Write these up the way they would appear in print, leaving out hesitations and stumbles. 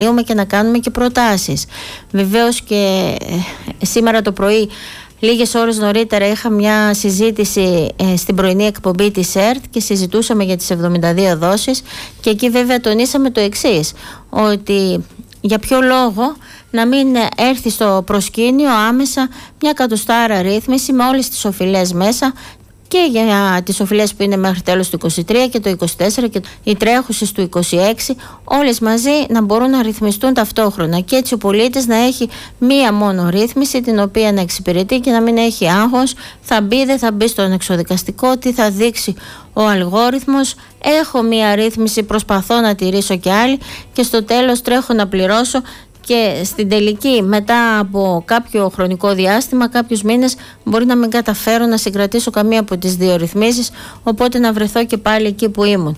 και να κάνουμε και προτάσεις. Βεβαίως και σήμερα το πρωί, λίγες ώρες νωρίτερα, είχα μια συζήτηση στην πρωινή εκπομπή της ΕΡΤ και συζητούσαμε για τις 72 δόσεις και εκεί βέβαια τονίσαμε το εξής, ότι για ποιο λόγο να μην έρθει στο προσκήνιο άμεσα μια εκατοστάρα ρύθμιση με όλες τις οφειλές μέσα, και για τις οφειλές που είναι μέχρι τέλος του 23 και το 24 και οι τρέχουσες του 26, όλες μαζί να μπορούν να ρυθμιστούν ταυτόχρονα και έτσι ο πολίτης να έχει μία μόνο ρύθμιση την οποία να εξυπηρετεί και να μην έχει άγχος, θα μπει, δεν θα μπει στον εξοδικαστικό, τι θα δείξει ο αλγόριθμος, έχω μία ρύθμιση, προσπαθώ να τηρήσω και άλλη και στο τέλος τρέχω να πληρώσω. Και στην τελική, μετά από κάποιο χρονικό διάστημα, κάποιους μήνες, μπορεί να μην καταφέρω να συγκρατήσω καμία από τις δύο ρυθμίσεις, οπότε να βρεθώ και πάλι εκεί που ήμουν.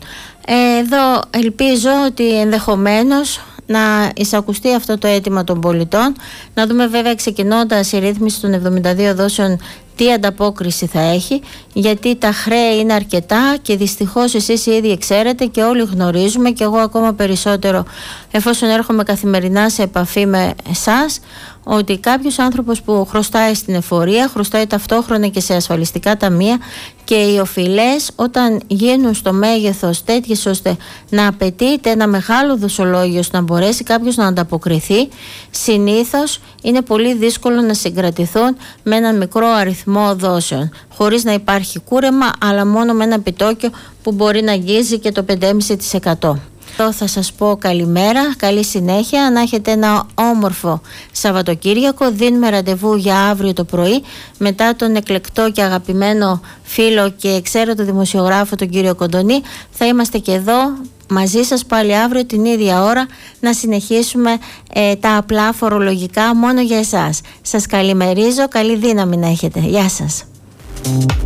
Εδώ ελπίζω ότι ενδεχομένως να εισακουστεί αυτό το αίτημα των πολιτών, να δούμε βέβαια ξεκινώντας η ρύθμιση των 72 δόσεων τι ανταπόκριση θα έχει, γιατί τα χρέη είναι αρκετά και δυστυχώς εσείς ήδη ξέρετε και όλοι γνωρίζουμε και εγώ ακόμα περισσότερο εφόσον έρχομαι καθημερινά σε επαφή με εσάς, ότι κάποιος άνθρωπος που χρωστάει στην εφορία χρωστάει ταυτόχρονα και σε ασφαλιστικά ταμεία και οι οφειλές όταν γίνουν στο μέγεθος τέτοιες ώστε να απαιτείται ένα μεγάλο δοσολόγιο να μπορέσει κάποιος να ανταποκριθεί, συνήθως είναι πολύ δύσκολο να συγκρατηθούν με έναν μικρό αριθμό δόσεων χωρίς να υπάρχει κούρεμα, αλλά μόνο με ένα επιτόκιο που μπορεί να αγγίζει και το 5,5%. Εδώ θα σας πω καλημέρα, καλή συνέχεια, να έχετε ένα όμορφο Σαββατοκύριακο. Δίνουμε ραντεβού για αύριο το πρωί μετά τον εκλεκτό και αγαπημένο φίλο και εξαίρετο δημοσιογράφο τον κύριο Κοντονή. Θα είμαστε και εδώ μαζί σας πάλι αύριο την ίδια ώρα να συνεχίσουμε τα απλά φορολογικά μόνο για εσάς. Σας καλημερίζω, καλή δύναμη να έχετε. Γεια σας.